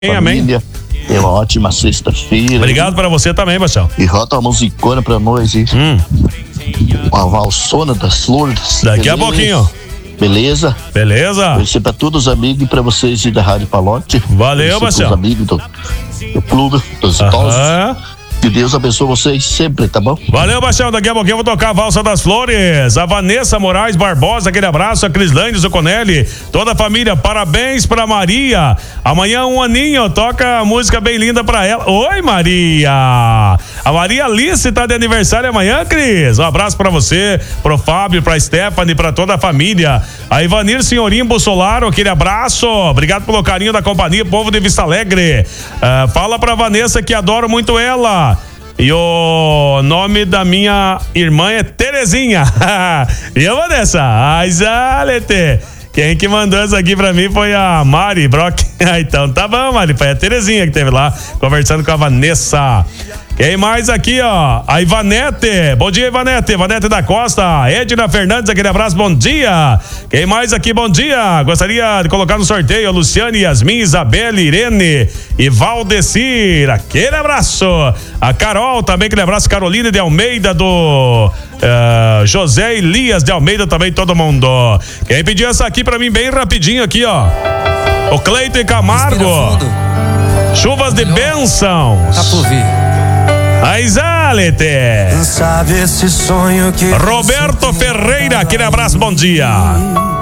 família. Tenha uma ótima sexta-feira. Obrigado para você também, Baixão. E rota uma musicona pra nós, hein? Uma valsona das flores. Daqui a pouquinho. Beleza? Beleza. Conhecer pra todos os amigos e pra vocês da Rádio Palote. Valeu, Baixão. Os amigos do clube, dos idosos. Que Deus abençoe vocês sempre, tá bom? Valeu, Baixão. Daqui a pouquinho eu vou tocar a Valsa das Flores. A Vanessa Moraes Barbosa, aquele abraço. A Crislane Zuconelli, toda a família. Parabéns pra Maria. Amanhã, um aninho. Toca a música bem linda pra ela. Oi, Maria. A Maria Alice tá de aniversário amanhã, Cris. Um abraço pra você, pro Fábio, pra Stephanie, pra toda a família. A Ivanir Senhorim Bussolaro, aquele abraço. Obrigado pelo carinho da companhia, povo de Vista Alegre. Fala pra Vanessa que adoro muito ela. E o nome da minha irmã é Terezinha. E eu, Vanessa? Aizalete. Quem que mandou isso aqui pra mim foi a Mari Brock. Então tá bom, Mari. Foi a Terezinha que teve lá conversando com a Vanessa. Quem mais aqui, ó? A Ivanete. Bom dia, Ivanete. Ivanete da Costa. Edna Fernandes, aquele abraço, bom dia. Quem mais aqui, bom dia? Gostaria de colocar no sorteio a Luciane, Yasmin, Isabelle, Irene e Valdecir. Aquele abraço. A Carol também, aquele abraço. Carolina de Almeida do José Elias de Almeida também, todo mundo. Quem pediu essa aqui pra mim bem rapidinho aqui, ó? O Cleiton e Camargo. Chuvas de bênçãos. Tá por vir. Aizalete. Sabe esse sonho que Roberto Ferreira, aquele abraço, bom dia.